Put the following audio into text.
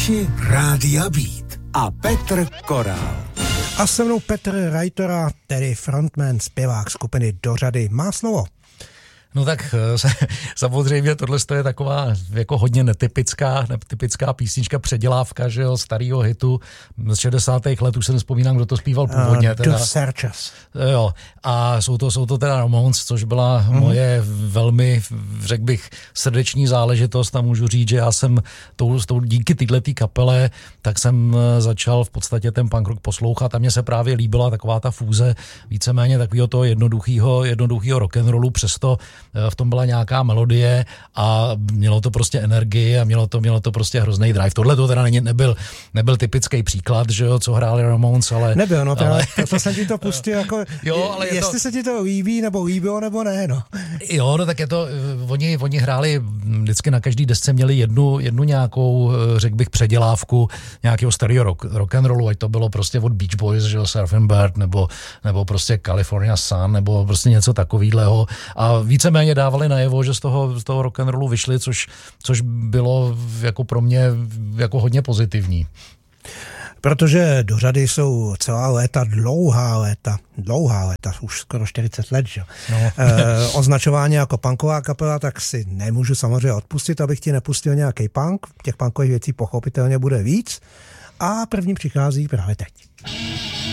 Posluchači Rádia Beat a Petr Korál. A se mnou Petr Reitora, tedy frontman, zpěvák skupiny Do řady, má slovo. No tak samozřejmě tohle je taková jako hodně netypická písnička, předělávka, že jo, starýho hitu z 60. let, už se nespomínám, kdo to zpíval původně. The Searchers. Jo, a jsou to teda Ramones, což byla moje velmi, řekl bych, srdeční záležitost a můžu říct, že já jsem díky této kapele, tak jsem začal v podstatě ten punk rock poslouchat a mně se právě líbila taková ta fúze víceméně takového toho jednoduchého rock'n'rollu, přesto v tom byla nějaká melodie a mělo to prostě energii a mělo to prostě hrozný drive. Tohle to teda nebyl typický příklad, že jo, co hráli Ramones, ale... Nebyl, no, ale to jsem ti to pustil jako... Jo, ale jestli se ti to líbí, nebo líbilo, nebo ne, no. Jo, no tak je to... Oni hráli vždycky na každý desce měli jednu nějakou, řekl bych, předělávku nějakého starého rock'n'rollu, ať to bylo prostě od Beach Boys, že jo, Surfing Bird, nebo prostě California Sun, nebo prostě něco takovýhleho. A víceméně dávali najevo, že z toho rock'n'rollu vyšli, což bylo jako pro mě jako hodně pozitivní. Protože Do řady jsou celá léta, dlouhá léta, už skoro 40 let, že? No. Označování jako punková kapela, tak si nemůžu samozřejmě odpustit, abych ti nepustil nějaký punk. Těch punkových věcí pochopitelně bude víc. A první přichází právě teď.